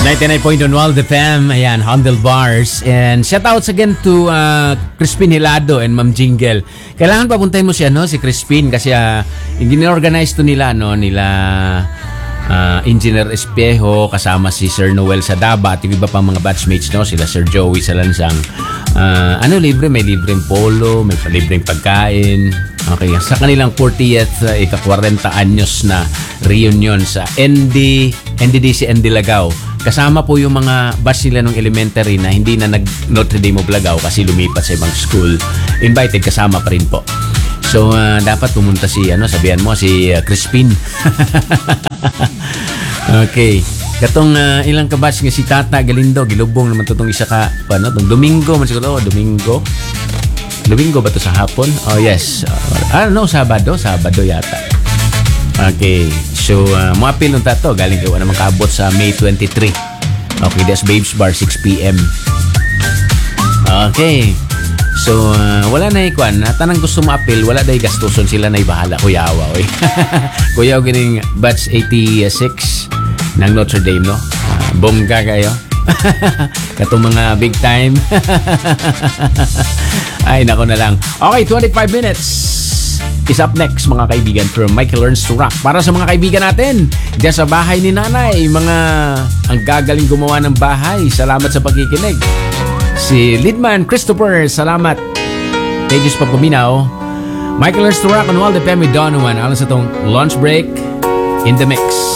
99.1 Wild FM, ayan, Handlebars. And shout outs again to Crispin Hilado and Ma'am Jingle. Kailangan papuntahin mo siya, no, si Crispin, kasi gin-organize to nila, no, Engineer Espejo kasama si Sir Noel Sadaba at yung iba pang mga batchmates, no, sila Sir Joey Salansang. Libre, may libreng polo, may libreng pagkain. Okay, sa kanilang 40th ika-40 anyos na reunion sa NDDC Lagaw. Kasama po yung mga batch nila ng elementary na hindi na nag-Notre Dame of Lagaw kasi lumipat sa ibang school. Invited, kasama pa rin po. So, dapat pumunta sabihan mo, si Crispin. Okay. Katong ilang kabatch nga si Tata Galindo, gilubong naman to tong isa ka, tong Domingo, man siguro, Domingo ba to sa hapon? Oh, yes. Sabado yata. Okay. So, muapil nung tato, galing kayo naman kaabot sa May 23. Okay, that's Babes Bar, 6 p.m. Okay. So, wala na ikuan. Tanang gusto maapil, wala na gastuson, sila na ibahala. Kuyawa, oy. Kuyaw gining batch 86 ng Notre Dame, no? Bongga kayo. Katong mga big time. Ay, nako na lang. Okay, 25 minutes is up next, mga kaibigan, from Michael Learns to Rock. Para sa mga kaibigan natin diyan sa bahay ni Nanay, ang gagaling gumawa ng bahay, salamat sa pagkikinig. Si Lidman Christopher, salamat. Tejas Papaminaw. Michael Learns to Rock on Wild FM with Donovan. Alam sa tong lunch break in the mix.